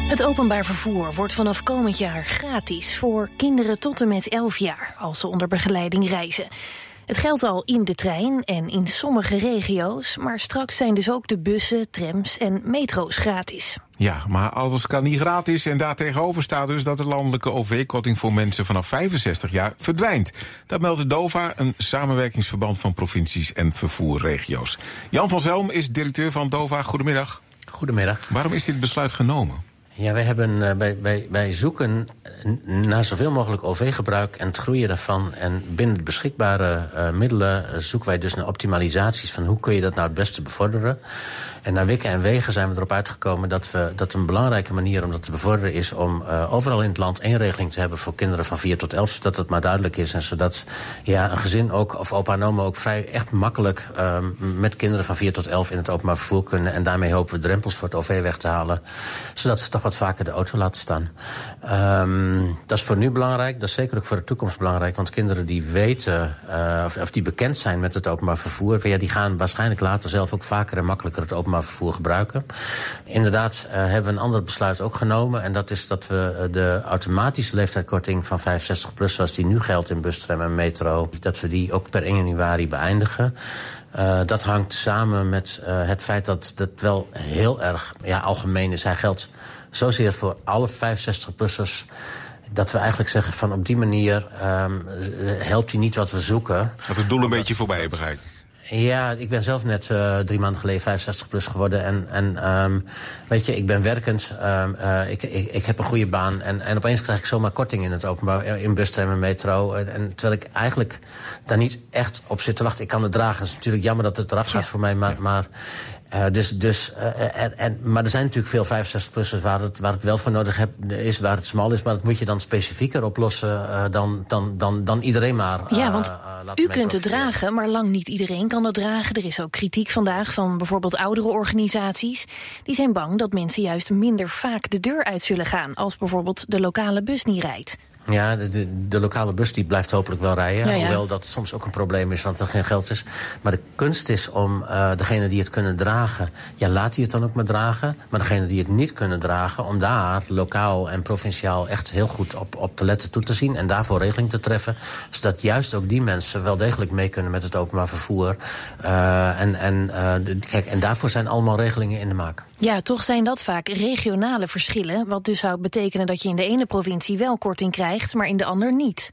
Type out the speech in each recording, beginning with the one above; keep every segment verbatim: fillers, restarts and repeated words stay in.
Het openbaar vervoer wordt vanaf komend jaar gratis voor kinderen tot en met elf jaar als ze onder begeleiding reizen. Het geldt al in de trein en in sommige regio's, maar straks zijn dus ook de bussen, trams en metro's gratis. Ja, maar alles kan niet gratis en daartegenover staat dus dat de landelijke O V-korting voor mensen vanaf vijfenzestig jaar verdwijnt. Dat meldt de DOVA, een samenwerkingsverband van provincies en vervoerregio's. Jan van Zelm is directeur van DOVA. Goedemiddag. Goedemiddag. Waarom is dit besluit genomen? Ja, wij, hebben, uh, wij, wij, wij zoeken naar zoveel mogelijk O V-gebruik en het groeien daarvan. En binnen de beschikbare uh, middelen uh, zoeken wij dus naar optimalisaties van hoe kun je dat nou het beste bevorderen. En na wikken en wegen zijn we erop uitgekomen dat, we, dat een belangrijke manier om dat te bevorderen is om uh, overal in het land één regeling te hebben voor kinderen van vier tot elf, zodat het maar duidelijk is. En zodat ja, een gezin ook, of opa en oma ook vrij echt makkelijk uh, met kinderen van vier tot elf in het openbaar vervoer kunnen. En daarmee hopen we drempels voor het O V weg te halen, zodat ze toch wat vaker de auto laten staan. Um, dat is voor nu belangrijk, dat is zeker ook voor de toekomst belangrijk, want kinderen die weten, uh, of, of die bekend zijn met het openbaar vervoer, ja, die gaan waarschijnlijk later zelf ook vaker en makkelijker het openbaar vervoer gebruiken. Inderdaad uh, hebben we een ander besluit ook genomen, en dat is dat we uh, de automatische leeftijdskorting van vijfenzestig plus, zoals die nu geldt in bus, tram en metro, dat we die ook per één januari beëindigen. Uh, dat hangt samen met uh, het feit dat dat wel heel erg ja, algemeen is. Hij geldt zozeer voor alle vijfenzestig-plussers... dat we eigenlijk zeggen van op die manier um, helpt hij niet wat we zoeken. Gaat het doel een beetje voorbij, begrijp ik? Ja, ik ben zelf net uh, drie maanden geleden vijfenzestig plus geworden. En, en um, weet je, ik ben werkend. Um, uh, ik, ik, ik heb een goede baan. En, en opeens krijg ik zomaar korting in het openbaar, in bus, tram en metro. En, en terwijl ik eigenlijk daar niet echt op zit te wachten. Ik kan het dragen. Het is natuurlijk jammer dat het eraf gaat ja. voor mij. Maar, maar uh, dus, dus, uh, en, en, maar er zijn natuurlijk veel vijfenzestig-plussers waar het, waar het wel voor nodig heb, is, waar het smal is. Maar dat moet je dan specifieker oplossen uh, dan, dan, dan, dan iedereen maar. Uh, ja, want uh, u kunt het dragen, maar lang niet iedereen kan het dragen. Er is ook kritiek vandaag van bijvoorbeeld oudere organisaties. Die zijn bang dat mensen juist minder vaak de deur uit zullen gaan als bijvoorbeeld de lokale bus niet rijdt. Ja, de, de, de lokale bus die blijft hopelijk wel rijden. Ja, ja. Hoewel dat soms ook een probleem is, want er geen geld is. Maar de kunst is om uh, degene die het kunnen dragen, ja, laat die het dan ook maar dragen. Maar degene die het niet kunnen dragen, om daar lokaal en provinciaal echt heel goed op, op te letten, toe te zien. En daarvoor regeling te treffen. Zodat juist ook die mensen wel degelijk mee kunnen met het openbaar vervoer. Uh, en, en, uh, de, kijk, en daarvoor zijn allemaal regelingen in de maak. Ja, toch zijn dat vaak regionale verschillen. Wat dus zou betekenen dat je in de ene provincie wel korting krijgt, maar in de ander niet.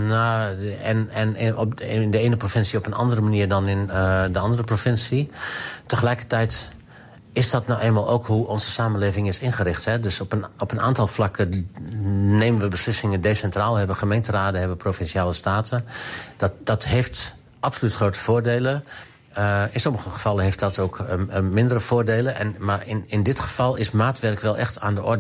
Nou, en, en op, in de ene provincie op een andere manier dan in uh, de andere provincie. Tegelijkertijd is dat nou eenmaal ook hoe onze samenleving is ingericht. Hè? Dus op een, op een aantal vlakken nemen we beslissingen decentraal, hebben gemeenteraden, hebben provinciale staten. Dat, dat heeft absoluut grote voordelen. Uh, in sommige gevallen heeft dat ook um, um, mindere voordelen. En, maar in, in dit geval is maatwerk wel echt aan de orde.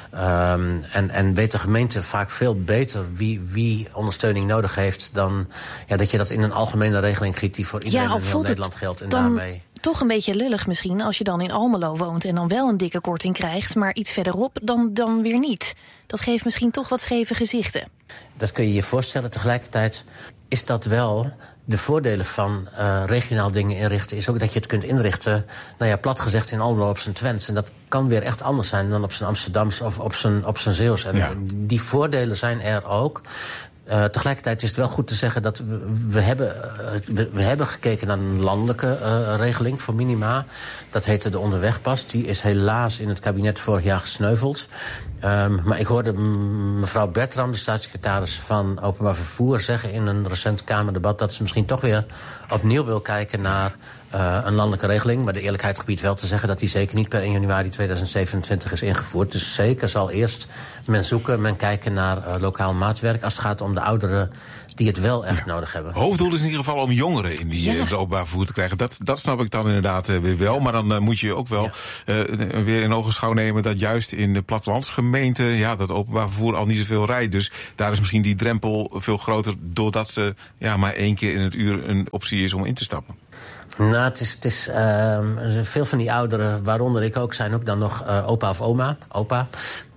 Um, en, en weet de gemeente vaak veel beter wie, wie ondersteuning nodig heeft dan ja, dat je dat in een algemene regeling giet die voor iedereen ja, in heel Nederland geldt. En dan daarmee toch een beetje lullig misschien als je dan in Almelo woont en dan wel een dikke korting krijgt, maar iets verderop dan, dan weer niet. Dat geeft misschien toch wat scheve gezichten. Dat kun je je voorstellen. Tegelijkertijd is dat wel de voordelen van uh, regionaal dingen inrichten, is ook dat je het kunt inrichten, nou ja, plat gezegd in Almelo op zijn Twents. En dat kan weer echt anders zijn dan op zijn Amsterdams of op zijn, op zijn Zeeuws. En ja. die voordelen zijn er ook. Uh, tegelijkertijd is het wel goed te zeggen dat we, we, hebben, uh, we, we hebben gekeken naar een landelijke uh, regeling voor minima. Dat heette de Onderwegpas. Die is helaas in het kabinet vorig jaar gesneuveld. Um, maar ik hoorde mevrouw Bertram, de staatssecretaris van Openbaar Vervoer, zeggen in een recent Kamerdebat dat ze misschien toch weer opnieuw wil kijken naar uh, een landelijke regeling. Maar de eerlijkheid gebied wel te zeggen dat die zeker niet per één januari tweeduizend zevenentwintig is ingevoerd. Dus zeker zal eerst men zoeken, men kijken naar uh, lokaal maatwerk als het gaat om de ouderen die het wel echt ja. nodig hebben. Hoofddoel is in ieder geval om jongeren in die ja. uh, openbaar vervoer te krijgen. Dat, dat snap ik dan inderdaad uh, weer wel. Maar dan uh, moet je ook wel ja. uh, weer in ogenschouw nemen dat juist in de plattelandsgemeenten ja, dat openbaar vervoer al niet zoveel rijdt. Dus daar is misschien die drempel veel groter doordat uh, ja, maar één keer in het uur een optie is om in te stappen. Nou, het is, het is uh, veel van die ouderen, waaronder ik ook, zijn ook dan nog uh, opa of oma, opa.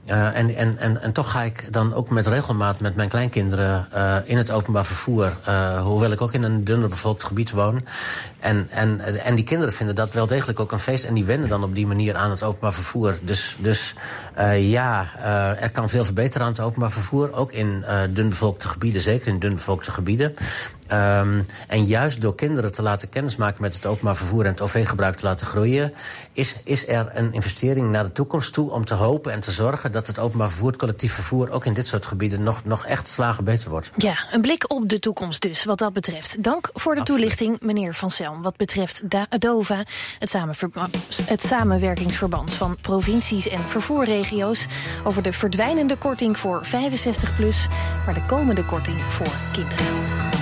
Uh, en, en, en, en toch ga ik dan ook met regelmaat met mijn kleinkinderen uh, in het openbaar vervoer. Uh, hoewel ik ook in een dunner bevolkt gebied woon. En, en, en die kinderen vinden dat wel degelijk ook een feest. En die wennen dan op die manier aan het openbaar vervoer. Dus, dus uh, ja, uh, er kan veel verbeteren aan het openbaar vervoer. Ook in uh, dunbevolkte gebieden, zeker in dunbevolkte gebieden. Um, en juist door kinderen te laten kennismaken met het openbaar vervoer en het O V-gebruik te laten groeien, is, is er een investering naar de toekomst toe om te hopen en te zorgen dat het openbaar vervoer, het collectief vervoer, ook in dit soort gebieden nog, nog echt slagen beter wordt. Ja, een blik op de toekomst dus, wat dat betreft. Dank voor de Absoluut. toelichting, meneer Van Selm. Wat betreft DOVA, het, samenver- het samenwerkingsverband van provincies en vervoerregio's, over de verdwijnende korting voor vijfenzestig plus, maar de komende korting voor kinderen.